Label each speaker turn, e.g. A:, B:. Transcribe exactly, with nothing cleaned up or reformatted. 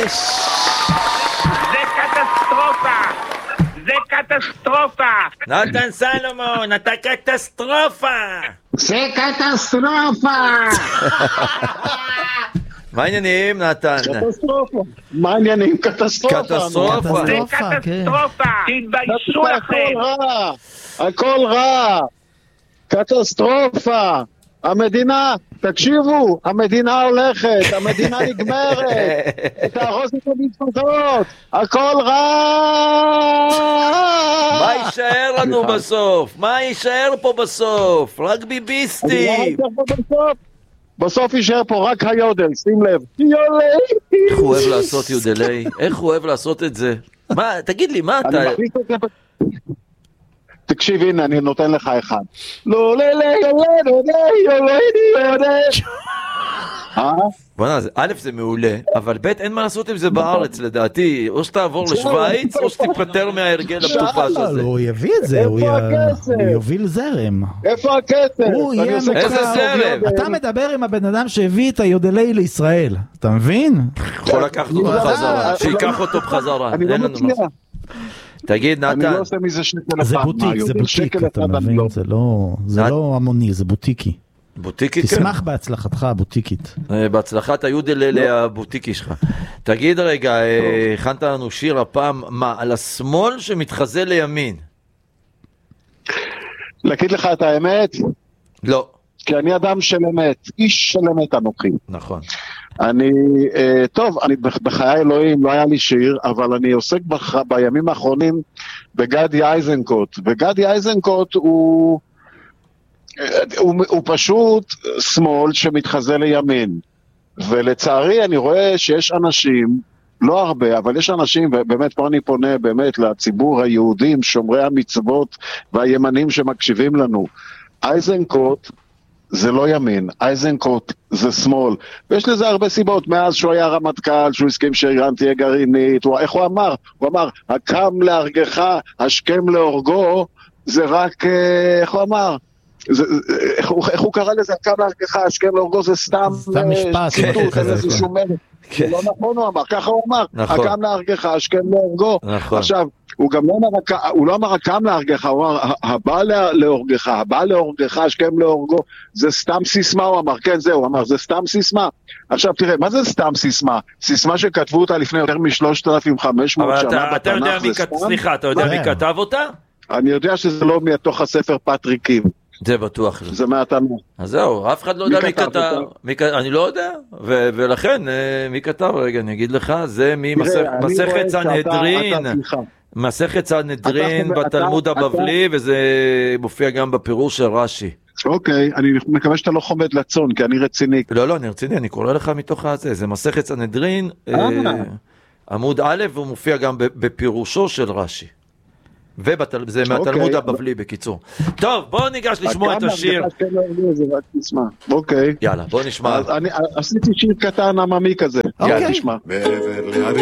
A: זה קטסטרופה! זה קטסטרופה!
B: נתן סלומון, אתה קטסטרופה!
C: זה קטסטרופה!
B: מה העניינים, נתן?
C: קטסטרופה. מה העניינים? קטסטרופה.
B: קטסטרופה.
A: זה קטסטרופה! תתביישו לכם!
C: הכל רע! הכל רע! קטסטרופה! המדינה, תקשיבו, המדינה הולכת, המדינה נגמרת, תהרוס את המשפחות, הכל רע!
B: מה יישאר לנו בסוף? מה יישאר פה בסוף? רק ביביסטים.
C: בסוף יישאר פה רק היודל, שים לב. יולי!
B: איך הוא אוהב לעשות יודלי? איך הוא אוהב לעשות את זה? מה, תגיד לי, מה אתה...
C: תקשיב, הנה, אני נותן לך אחד. לא, לא, לא, לא, לא, לא, לא, לא, אה?
B: בוא נע, א' זה מעולה, אבל ב' אין מה לעשות עם זה בארץ, לדעתי. או שתעבור לשוויץ, או שתיפטר מההרגל המטופש הזה.
D: הוא יביא את זה, הוא יוביל זרם.
C: איפה הכסף?
B: איזה זרם?
D: אתה מדבר עם הבן אדם שהביא את היודלי לישראל, אתה מבין?
B: יכול לקחת אותו בחזרה, שיקח אותו בחזרה.
C: אני לא מציע.
B: תגיד, נתן.
C: אני לא עושה מזה שקל אחד.
D: זה בוטיק, זה בוטיק, אתה מבין? זה לא המוני, זה בוטיקי.
B: בוטיקי?
D: תשמח בהצלחתך הבוטיקית.
B: בהצלחת היודלי הבוטיקי שלך. תגיד רגע, הכנת לנו שיר הפעם, מה, על השמאל שמתחזה לימין?
C: להגיד לך את האמת?
B: לא.
C: כי אני אדם של אמת, איש של אמת אנוכי.
B: נכון.
C: אני, אה, טוב, אני בחיי אלוהים, לא היה לי שיר, אבל אני עוסק בח, בימים האחרונים בגדי איזנקוט, וגדי איזנקוט הוא, הוא, הוא פשוט שמאל שמתחזה לימין, ולצערי אני רואה שיש אנשים, לא הרבה, אבל יש אנשים, ובאמת פה אני פונה באמת לציבור היהודים, שומרי המצוות והימנים שמקשיבים לנו, איזנקוט, זה לא ימין, איזנקוט זה שמאל, ויש לזה הרבה סיבות, מאז שהוא היה רמטכ"ל, שהוא הסכים שאיראן תהיה גרעינית, הוא, איך הוא אמר? הוא אמר, הקם להרגך, השכם להורגו, זה רק, איך הוא אמר? זה, איך, הוא, איך הוא קרא לזה, הקם להרגך, השכם להורגו, זה סתם,
D: סתם משפט,
C: ציטוט, איזשהו מלך.
B: כן.
C: לא נכון הוא אמר, ככה הוא אמר,
B: נכון.
C: הקם להרגך, השכם להורגו.
B: נכון.
C: עכשיו, הוא גם לא אמר, הוא לא אמר הקם להרגך, הוא אמר הבא להורגך, הבא להורגך, השכם להורגו, זה סתם סיסמה, הוא אמר, כן זהו, הוא אמר, זה סתם סיסמה. עכשיו תראה, מה זה סתם סיסמה? סיסמה שכתבו אותה לפני יותר מ-שלושת אלפים וחמש מאות שנה
B: אתה, אתה יודע
C: בתנ"ך,
B: מי,
C: זה
B: כת...
C: סתם?
B: סליחה, אתה יודע מי כתב אותה?
C: אני יודע שזה לא מתוך הספר פטריקים,
B: זה בטוח.
C: זה מהתנ"ך.
B: אז זהו, אף אחד לא יודע מי כתב, מי כתב, אני לא יודע, ו- ולכן מי כתב, רגע, אני אגיד לך, זה ממסכת סנהדרין, מסכת סנהדרין בתלמוד הבבלי, וזה מופיע גם בפירוש של רש"י.
C: אוקיי, אני מקווה שאתה לא חומד לצון, כי אני רציני.
B: לא, לא, אני רציני, אני קורא לך מתוך הזה, זה מסכת סנהדרין, עמוד א', והוא מופיע גם בפירושו של רש"י. וזה מהתלמוד הבבלי בקיצור. טוב, בואו ניגש לשמוע את השיר.
C: אוקיי.
B: יאללה, בואו נשמע.
C: עשיתי שיר קטן עממי כזה. יאללה, נשמע.